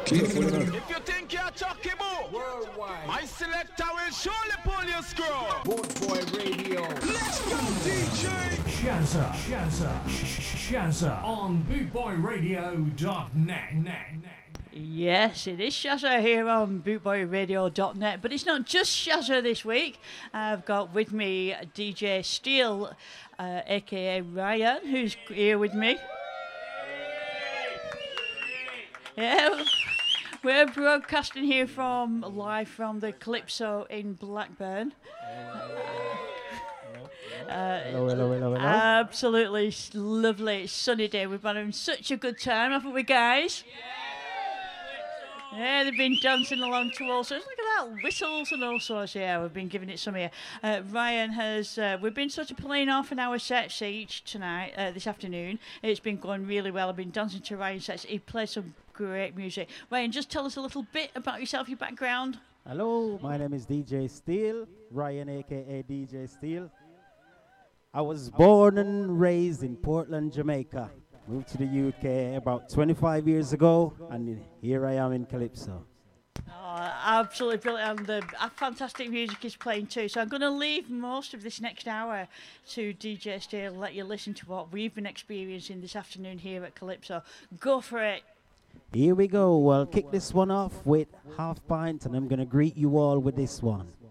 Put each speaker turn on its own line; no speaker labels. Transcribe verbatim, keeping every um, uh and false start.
Careful enough.
If you think you're talking about worldwide, my selector will surely pull your screw. Boot Boy Radio. Let's go, D J.
Shazza, Shazza, Shazza on bootboy radio dot net.
Yes, it is Shazza here on bootboy radio dot net, but it's not just Shazza this week. I've got with me D J Steel, uh, aka Ryan, who's here with me. Yeah, we're broadcasting here from live from the Calypso in Blackburn. Uh,
hello, hello, hello, hello.
Absolutely lovely, sunny day. We've been having such a good time, haven't we, guys? Yeah, they've been dancing along to all sorts. Look at that, whistles and all sorts. Yeah, we've been giving it some here. Uh, Ryan has, uh, we've been sort of playing half an hour sets each tonight, uh, this afternoon. It's been going really well. I've been dancing to Ryan's sets. He plays some great music. Ryan, just tell us a little bit about yourself, your background.
Hello, my name is D J Steel, Ryan aka D J Steel. I was born and raised in Portland, Jamaica. Moved to the U K about twenty-five years ago, and here I am in Calypso.
Oh, absolutely brilliant. And the uh, fantastic music is playing too. So I'm going to leave most of this next hour to D J Steel and let you listen to what we've been experiencing this afternoon here at Calypso. Go for it.
Here we go. Well, kick this one off with Half Pint, and I'm going to greet you all with this one.